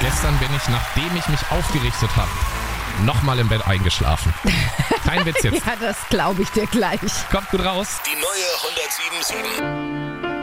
Gestern bin ich, nachdem ich mich aufgerichtet habe, nochmal im Bett eingeschlafen. Kein Witz jetzt. Ja, das glaube ich dir gleich. Kommt gut raus. Die neue 107.7